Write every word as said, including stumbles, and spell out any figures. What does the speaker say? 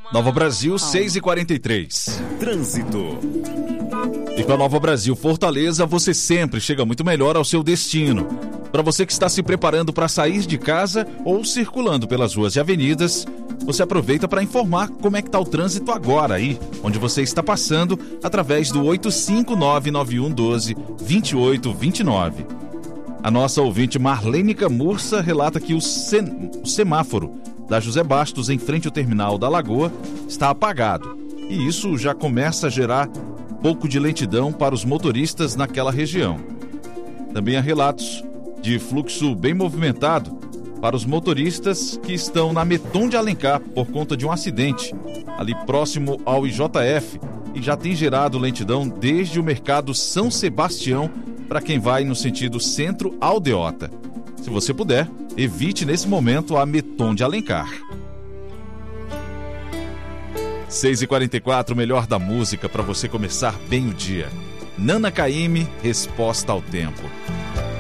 Nova Brasil, seis e quarenta e três. Trânsito. E com a Nova Brasil Fortaleza, você sempre chega muito melhor ao seu destino. Para você que está se preparando para sair de casa ou circulando pelas ruas e avenidas, você aproveita para informar como é que está o trânsito agora aí, onde você está passando, através do oito cinco nove nove um um dois dois oito dois nove. A nossa ouvinte Marlene Camurça relata que o, sem... o semáforo da José Bastos, em frente ao terminal da Lagoa, está apagado. E isso já começa a gerar pouco de lentidão para os motoristas naquela região. Também há relatos de fluxo bem movimentado para os motoristas que estão na Meton de Alencar por conta de um acidente ali próximo ao I J F e já tem gerado lentidão desde o mercado São Sebastião para quem vai no sentido centro-aldeota. Se você puder, evite nesse momento a Meton de Alencar. seis e quarenta e quatro, melhor da música para você começar bem o dia. Nana Caymmi, Resposta ao Tempo.